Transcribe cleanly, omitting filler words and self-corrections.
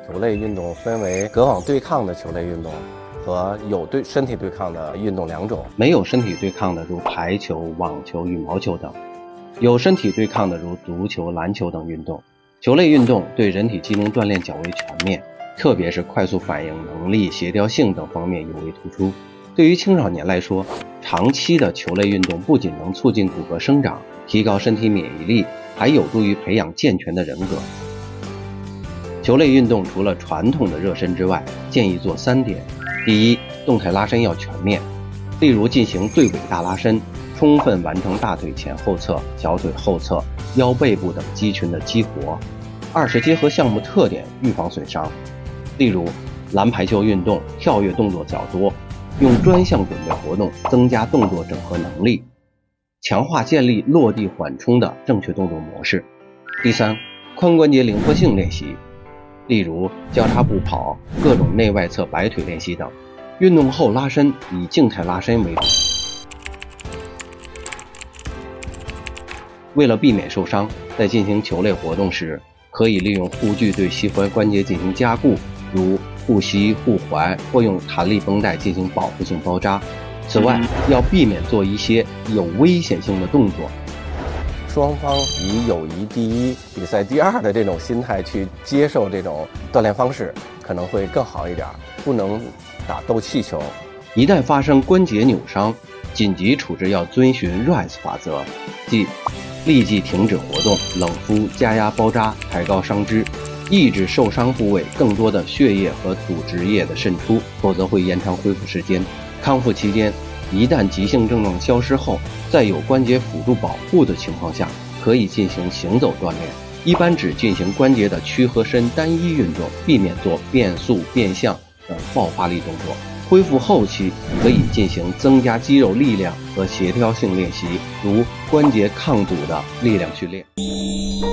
球类运动分为隔网对抗的球类运动和有身体对抗的运动两种。 没有身体对抗的如排球、网球、羽毛球等；有身体对抗的如足球、篮球等运动。球类运动对人体机能锻炼较为全面，特别是快速反应能力、协调性等方面尤为突出。对于青少年来说，长期的球类运动不仅能促进骨骼生长，提高身体免疫力，还有助于培养健全的人格。球类运动除了传统的热身之外，建议做3点。第一，动态拉伸要全面，例如进行对尾大拉伸，充分完成大腿前后侧、小腿后侧、腰背部等肌群的激活。二是结合项目特点，预防损伤，例如篮排球运动跳跃动作较多，用专项准备活动增加动作整合能力，强化建立落地缓冲的正确动作模式。第三，髋关节灵活性练习，例如交叉步跑、各种内外侧摆腿练习等。运动后拉伸以静态拉伸为主。为了避免受伤，在进行球类活动时，可以利用护具对膝踝关节进行加固，如护膝、护踝，或用弹力绷带进行保护性包扎。此外，要避免做一些有危险性的动作。 双方以友谊第一、比赛第二的这种心态去接受这种锻炼方式，可能会更好一点。不能打斗气球。 一旦发生关节扭伤，紧急处置要遵循 RICE 法则，即立即停止活动、冷敷、加压包扎、抬高伤肢，抑制受伤部位更多的血液和组织液的渗出，否则会延长恢复时间。康复期间，一旦急性症状消失后，在有关节辅助保护的情况下，可以进行行走锻炼，一般只进行关节的屈和伸单一运动，避免做变速、变向等爆发力动作。恢复后期可以进行增加肌肉力量和协调性练习，如关节抗阻的力量训练。